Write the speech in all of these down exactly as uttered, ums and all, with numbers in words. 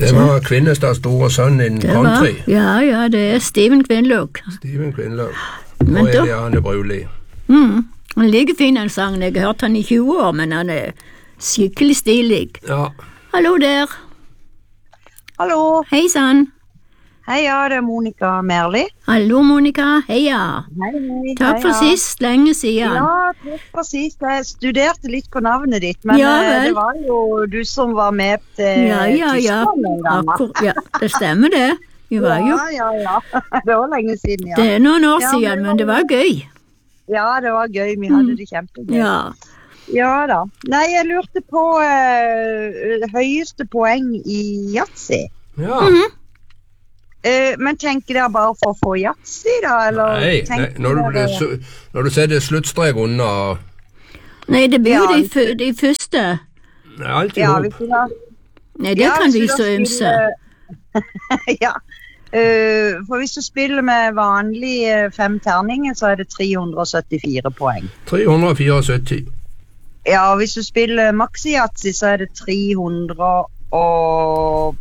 Det var Kvinnestads store sønn in country. Var, ja, ja, det er Steven Kvinløk. Steven Kvinløk. Og Eliane Bruli. Mm, han ligger fin den sangen. Jeg har hørt han i tjue år, men han er skikkelig stilig. Ja. Hallo der. Hallo. Hei sann. Hei, ja, det er Monica Merli. Hallo Monica, heia. Hei, hei. Takk for heia. sist, lenge siden. Ja, takk for sist. Jeg studerte litt på navnet ditt, men Ja, eh, vel. det var jo du som var med til Ja, ja, ja. Tyskland en gang. Akkur ja, det stemmer det. Vi var jo, Ja, ja, ja. Det var lenge siden, ja. det er noen år Ja, siden, men det var gøy. Ja, det var gøy. Vi hadde det kjempegøy. Ja. Ja da. Nei, jeg lurte på eh, høyeste poeng i Yatzy. Ja. Mhm. Eh, men tenker dere bare for å få Yatzy, da? Eller Nei, nei tenker når, du, dere- det, når du setter sluttstrek under, Nei, det blir jo Ja. de, fø- de første. det er alltid Ja, håp. hvis du da Nei, det Ja, kan hvis vi du da så ymse. spiller- ja, Eh, for hvis du spiller med vanlige fem terninger, så er det tre hundre og syttifire poeng. tre hundre og syttifire. Ja, og hvis du spiller maxi-yatzy, så er det tre hundre og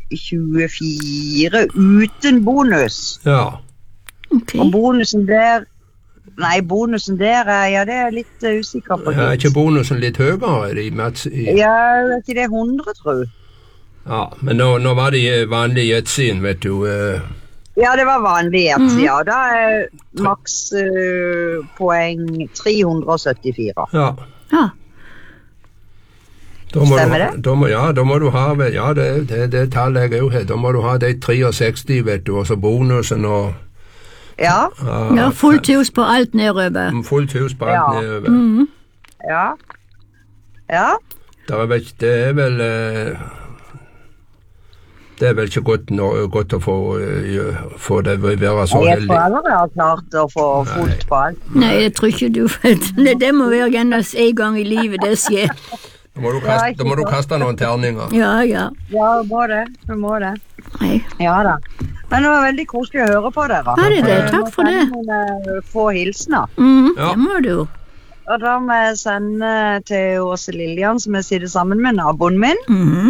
tjuefire uten bonus. Ja. Ok. Og bonusen der Nei, bonusen der er ja, det er jeg litt uh, usikker på. Er ikke bonusen litt høyere i Mats? I, Ja, er ikke det hundre, tror jeg? ja, men nå, nå var det vanlig Yatzyen, vet du. eh, Ja, det var vanlig yatzy, ja. Da er maks uh, poeng tre hundre og syttifire. Ja. Ja. Da må Stemmer du, det? Da må, ja, da må du ha, vel- ja, det, det, det tallet jeg også har. Da må du ha de seksogtres, vet du, og så bonusen og Ja, Ja, fullt hus på alt nedover. fullt hus på alt Ja. nedover. Mhm. ja. Ja, Det er vel, det er vel eh, det er vel ikke godt, nå, godt å få, eh, få det å være så jeg heldig. tror aldri jeg har klart å få fullt på alt. Nei, jeg tror ikke du vet. Det, det må være gennes en gang i livet det skjer. Da må du Ja, kaste, ikke da må du sant. kaste noen terninger. Ja, ja. Ja, må det. Vi må det. Nei. Ja da. Men det var veldig koselig å høre på dere. Ja, det er det. Jeg Takk må for det. sende noen, eh, få hilsener. Mhm, Ja. det må du. Og da må jeg sende til Åse Lillian, som jeg sitter sammen med naboen min, Mhm,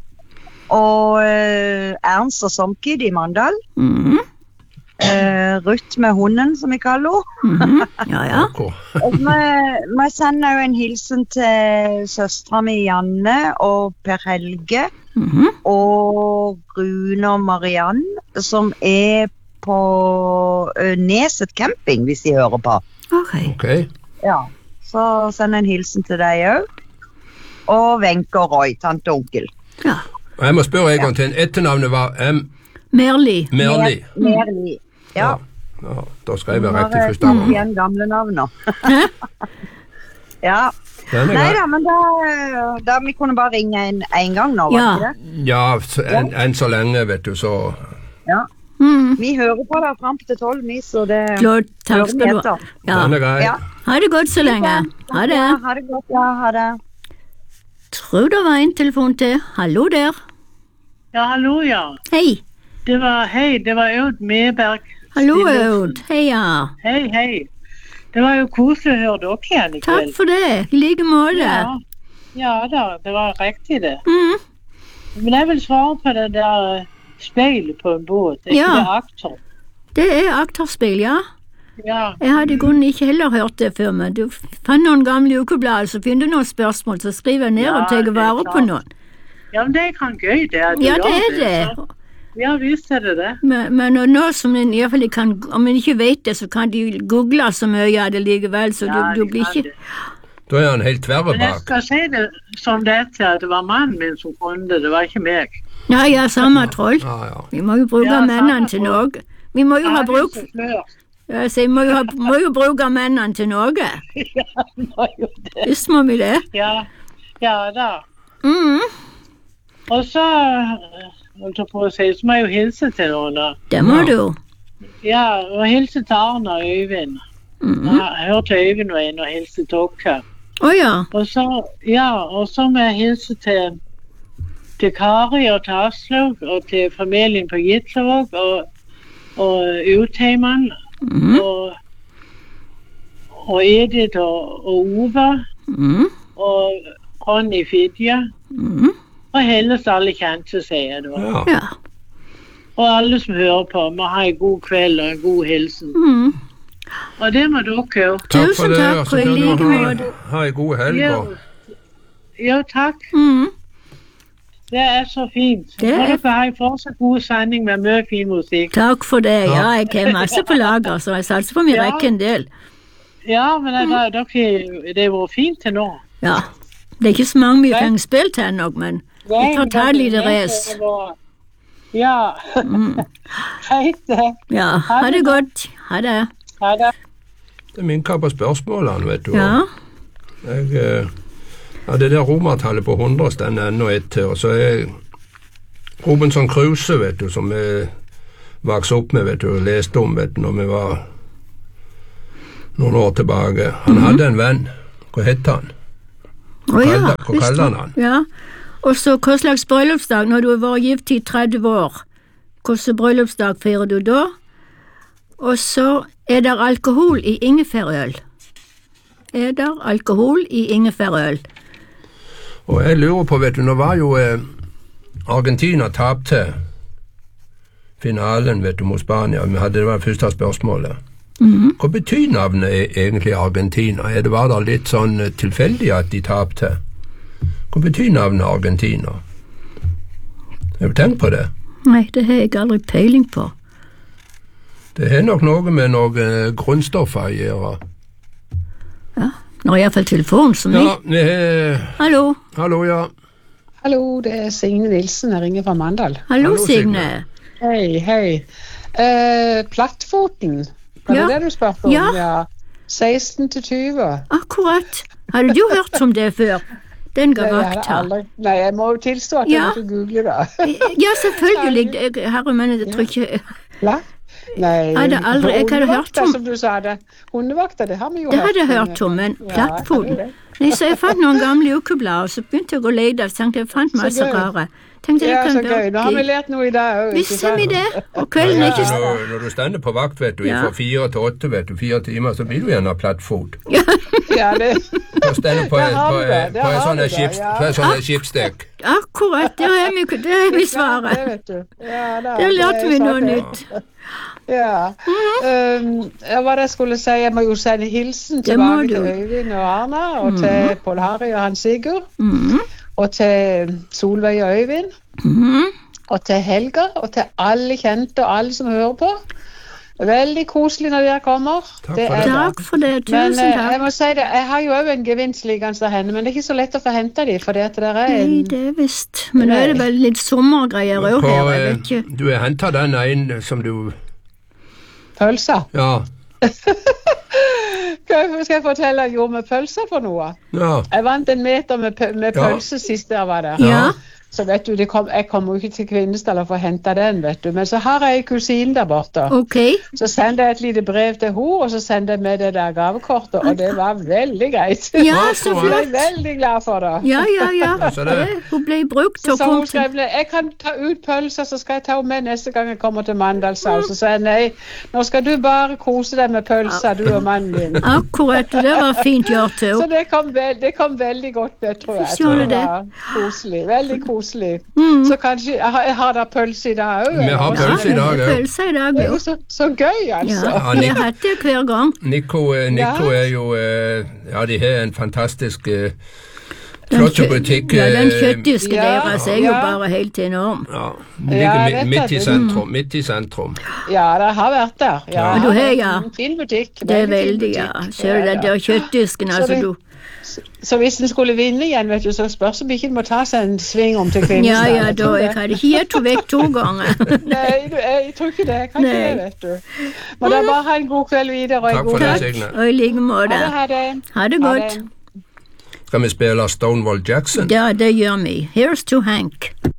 og eh, Ernst og Somkid i Mandal. mhm, Eh, Ruth med hunden, som vi kaller henne. mhm. Ja, ja. Ok. Og så må jeg- må jeg sende jo en hilsen til søstera mi Janne og Per Helge Mhm. og Rune og Mariann, som er på ø, Neset camping, hvis de hører på. Ok. Ok. Ja, så send en hilsen til deg òg. Og Wenche og Roy, tante og onkel. Ja. Og jeg må spørre en gang til. Etternavnet var M. Merli. Merli. Merli. Ja. Ja, da skrev jeg Nå rett i har første jeg gang. igjen gamle navn nå. Ja. Den er Nei grei. da, men da, da vi kunne bare ringe en, en gang nå, var Ja. ikke det? Ja, så enn en så lenge, vet du, så Ja. Mhm. Vi hører på deg fram til tolv, vi, så det Klart, takk hører skal vi du ha. etter. Ja. den er grei. Ja. Ha det godt så lenge. Ha det. Ja, ha det godt. Ja, ha det. Tror det var en telefon til. Hallo der. Ja, hallo, ja. Hei. Det var, hei, det var Aud Medberg. Hallo, Stille. Aud. Heia. Hei, hei. Det var jo koselig å høre dere igjen i Takk kveld. for det. I like måte. Ja. ja da, det var riktig det. Mhm. Men jeg vil svare på det der eh, speilet på en båt. Er Ja. ikke det aktor? Det er akterspill, ja. Ja. Jeg hadde i grunnen ikke heller hørt det før, men du fant noen gamle ukeblader, så finner du noen spørsmål, så skriver jeg ned Ja, og tar det er vare på klart. noen. ja, men det er kan gøy det. at du Ja, gjør det er det. så- Ja, visst er det det. Men, men nå- nå som en i hvert fall kan, om en ikke vet det, så kan de google så mye av det likevel, så Ja, du, du de blir kan ikke... det. Da er han helt tverre Men jeg bak. skal si det som det er til at det var mannen min som kunne det, det var ikke meg. Ja, ja, samme troll. Ja, ja. Vi må jo bruke Ja, samme mennene til troll. noe. Vi må jo ha Ja, det er bruk... så flørt. Ja, så vi må jo, ha, må jo bruke mennene til noe. Ja, det var jo det. Visst må vi det. Ja, ja da. Mhm. Og så, eh, holdt jeg på å si, så må jeg jo hilse til noen da. Det må Ja. du. Ja, og hilse til Arne og Øyvind. Mhm. Jeg hørte Øyvind var inne og hilse til dere. Å ja. Og så, ja, og så må jeg hilse til, til Kari og til Aslog og til familien på Gitlavåg og, og Utheiman Mhm. og, og Edith og, og Ove Mhm. og Ronny Fidja Mhm. Og helst alle kjente, sier jeg da. Ja. Ja. Og alle som hører på, må ha en god kveld og en god hilsen. Mm. Og det må dere jo. Takk Tusen for det, takk, og så og i kan like du ha, måte. ha en god helg. Ja, og- ja takk. Mm. Det er så fint. Det Må er- dere ha en fortsatt god sending med mye fin musikk. Takk for det. Ja, jeg har masse på lager, så jeg satser på min Ja. rekke en del. Ja, men det, det, dere, det har vært fint til nå. Ja. Det er ikke så mange vi Nei. kan spille til ennå, men vi får ta et lite race. Ja. Greit det. Ja, ha det godt. Ha det. Ha det. Det er min kapp på spørsmålene, vet du. Ja. Jeg, eh, ja, det der romertallet på hundre stender ennå ett til, og så er Robinson Crusoe, vet du, som vi vokste opp med, vet du, og leste om, vet du, når vi var noen år tilbake. Han Mhm. hadde en venn. Hva het han? Å ja, kalte- hva visst kalte han det. han? Ja. Og så hva slags bryllupsdag når du har vært gift i tretti år? Hvilken bryllupsdag feirer du da? Og så er det alkohol i ingefærøl. Er det alkohol i ingefærøl? Og jeg lurer på, vet du, nå var jo eh, Argentina tapte finalen, vet du, mot Spania. Vi hadde, det var det første spørsmålet. Mhm. Hva betyr navnet e- egentlig Argentina? Er det, var det litt sånn eh, tilfeldig at de tapte? Hva betyr navnet Argentina? Har du tenkt på det? Nei, det har jeg aldri peiling på. Det har nok noe med noen eh, grunnstoffer å gjøre. Ja, nå er iallfall telefonen som Ja, jeg. vi har Hallo, Hallo, ja. Hallo, det er Signe Nilsen. Jeg ringer fra Mandal. hallo Hallo, Signe. Signe. Hei, hei. Eh, plattfoten, var Ja. det det du spurte om? Ja. seksten til tyve. Akkurat. Hadde du hørt om det før? Den ga Nei, jeg vakt hadde her. aldri- Nei, jeg må jo tilstå at jeg Ja. måtte google det. Ja, selvfølgelig. Jeg- Herre, men jeg tror ikke Hva? Nei, Jeg hadde aldri- jeg hadde hørt hundevakter, om- som du sa det. Hundevakter, det har vi jo Det hørt. hadde jeg hørt om, men Ja, plattfoten. det er det. Nei, så jeg fant noen gamle ukeblader, og så begynte jeg å lete, og så tenkte jeg fant masse gøy. rare. Tenkte Ja, det så kan gøy. Nå har vi være lært noe i dag òg. Visst har vi det. Og kvelden er Ja, ikke så når, når du stender på vakt, vet du, Ja. fra fire til åtte, vet du, fire timer, så blir du gjerne plattfot. Ja, det, Du stender på, Der på, har på, du det, der på en har sånn du det, skips, ja. på en sånn skipsdekk. Akkurat, det er vi, det er vi det svaret. vet du. Ja, da, Der lærte det er vi sant, noe det. nytt. Ja. Um, ja, hva det jeg skulle si, jeg må jo sende hilsen Det må tilbake du. til Øyvind og Arna, og til Pål Harry og Hans Sigurd, Mhm, og til Solveig og Øyvind, mhm. og til Helga, og til alle kjente og alle som hører på. Veldig koselig når dere kommer. Takk Det for er det. Takk for det. Men Tusen eh, jeg takk. må si det, jeg har jo òg en gevinst liggende der henne, men det er ikke så lett å få hente de, for det at det er Nei, en det er visst. Men nå er det vel litt sommergreier òg her, Hva, jeg eh, vet ikke. du har henta den ene som du pølse. Ja. Hva skal jeg fortelle jeg gjorde med pølser for noe? ja. Jeg vant en meter med, pø- med Ja. pølse sist jeg var der. Ja. Så vet du, det kom, jeg kommer jo ikke til Kvinesdal for å hente den, vet du. Men så har jeg en kusine der borte. Ok. Så sendte jeg et lite brev til henne, og så sendte jeg med det der gavekortet, og det var veldig greit. Ja, så Jeg er flott. veldig glad for det. Ja, ja, ja. Så det- Det, hun ble brukt Så og sa kom hun til skrev ned, jeg kan ta ut pølser, så skal jeg ta henne med neste gang jeg kommer til Mandalshaus. Så sa jeg nei, nå skal du bare kose deg med pølser, du og mannen din. Akkurat, og det var fint gjort til Så henne. det kom, vel, det kom veldig godt med, tror jeg. Skjønner Så det det. var koselig, veldig koselig. Mm. Så kanskje, jeg har, jeg har da pølse i dag òg. Vi har pølse i dag, Ja, ja. pølse i dag, Det er jo. jo så, så gøy, altså. Ja, Ja, vi Nick- har hatt det hver gang. Nico, eh, Nico Ja. er jo eh, Ja, de har en fantastisk eh, Den flott kjø- butikk. Ja, den eh, kjøttdisken Ja, deres er jo ja. bare helt enorm. Ja, den Ja, ligger jeg mi- vet midt i det. sentrum. Midt i sentrum. Ja, det har vært der. Ja, Men du har, ja. en fin butikk. Det er fin veldig, ja. butikk. Ser du den der kjøttdisken, Så altså det- du. Så hvis en skulle vinne igjen, vet du, så spørs om ikke en må ta seg en sving om til Ja, Kvinesdal. ja, da, jeg hadde ikke gitt henne vekk to ganger. Nei, du, jeg tror ikke det. Jeg kan Nei. ikke det, vet du. Må da bare ha en god kveld videre. Og en Takk god for det, natt. Signe. Og i like måte. Ha det, ha det. Ha det Ha godt. det. Skal vi spille Stonewall Jackson? Ja, det gjør vi. Here's to Hank.